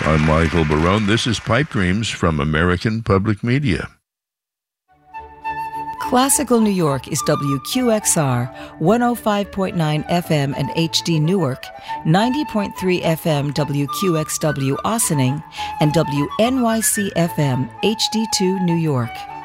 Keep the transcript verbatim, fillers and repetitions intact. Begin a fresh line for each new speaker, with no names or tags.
I'm Michael Barone. This is Pipe Dreams from American Public Media.
Classical New York is W Q X R, one oh five point nine F M and H D Newark, ninety point three F M W Q X W Ossining, and W N Y C F M H D two New York.